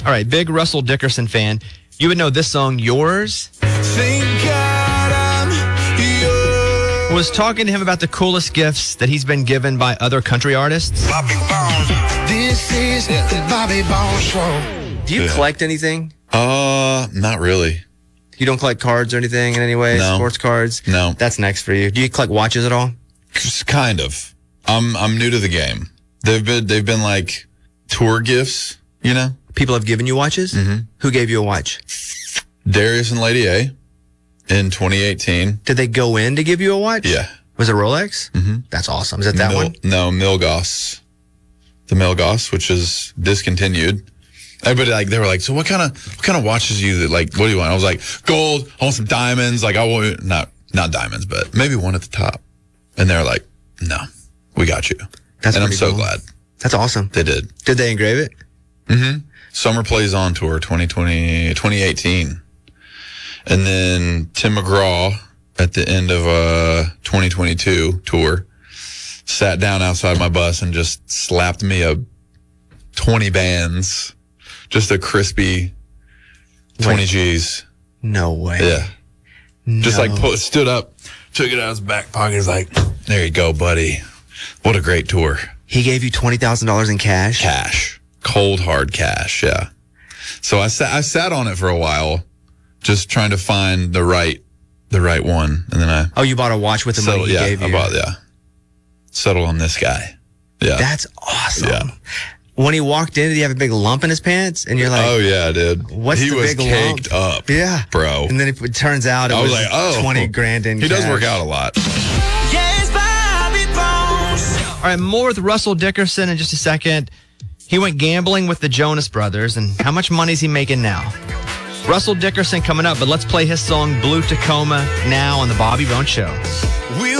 All right, big Russell Dickerson fan. You would know this song, Yours. Thank God I'm yours. Was talking to him about the coolest gifts that he's been given by other country artists. Bobby Bones. This is the Bobby Bones Show. Do you collect anything? Not really. You don't collect cards or anything in any way? No. Sports cards? No. That's next for you. Do you collect watches at all? Just kind of. I'm new to the game. They've been like tour gifts, you know? People have given you watches? Mm-hmm. Who gave you a watch? Darius and Lady A in 2018. Did they go in to give you a watch? Yeah. Was it Rolex? Mm-hmm. That's awesome. Is it that one? No, Milgauss. The Milgauss, which is discontinued. Everybody they were like, so what kind of watches you what do you want? I was like, gold, I want some diamonds. Like I want not diamonds, but maybe one at the top. And they're like, no, we got you. That's and I'm so cool. glad. That's awesome. They did. Did they engrave it? Mm-hmm. Summer Plays On Tour 2018. And then Tim McGraw at the end of 2022 tour sat down outside my bus and just slapped me a 20 bands. Just a crispy 20 G's. No way. Yeah. No. Just stood up, took it out of his back pocket. He's like, there you go, buddy. What a great tour. He gave you $20,000 in cash? Cash. Cold, hard cash, yeah. So I sat on it for a while, just trying to find the right one. And then you bought a watch with the money he gave you? Settled on this guy. Yeah. That's awesome. Yeah. When he walked in, did he have a big lump in his pants? And you're like, oh yeah, I did. What's he the was big caked lump? up. Yeah. Bro. And then it turns out it was like, oh. 20 grand in He cash. does work out a lot. Yes, Bobby Bones. All right, more with Russell Dickerson in just a second. He went gambling with the Jonas Brothers, and how much money is he making now? Russell Dickerson coming up, but let's play his song Blue Tacoma now on the Bobby Bones Show. We'll